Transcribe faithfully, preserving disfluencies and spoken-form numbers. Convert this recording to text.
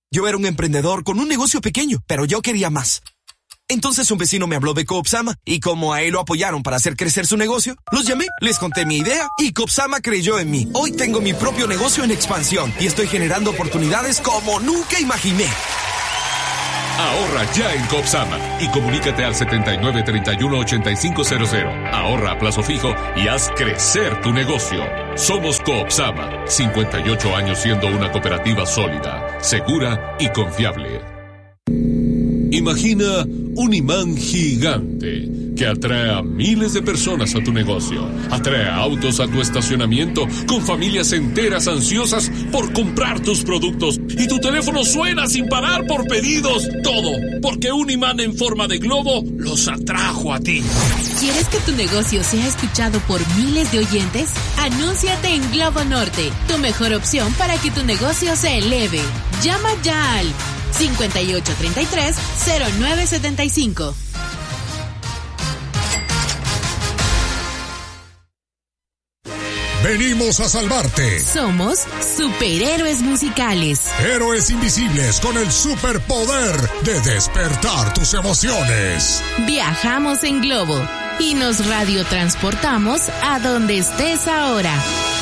Yo era un emprendedor con un negocio pequeño, pero yo quería más. Entonces un vecino me habló de Coopsama y como a él lo apoyaron para hacer crecer su negocio, los llamé, les conté mi idea y Coopsama creyó en mí. Hoy tengo mi propio negocio en expansión y estoy generando oportunidades como nunca imaginé. Ahorra ya en Coopsama y comunícate al setenta y nueve, treinta y uno, ochenta y cinco cero cero. Ahorra a plazo fijo y haz crecer tu negocio. Somos Coopsama, cincuenta y ocho años siendo una cooperativa sólida, segura y confiable. Imagina un imán gigante que atrae a miles de personas a tu negocio, atrae autos a tu estacionamiento con familias enteras ansiosas por comprar tus productos y tu teléfono suena sin parar por pedidos. Todo porque un imán en forma de globo los atrajo a ti. ¿Quieres que tu negocio sea escuchado por miles de oyentes? Anúnciate en Globo Norte, tu mejor opción para que tu negocio se eleve. Llama ya al cincuenta y ocho, treinta y tres, cero nueve setenta y cinco. Venimos a salvarte. Somos superhéroes musicales. Héroes invisibles con el superpoder de despertar tus emociones. Viajamos en globo y nos radiotransportamos a donde estés ahora.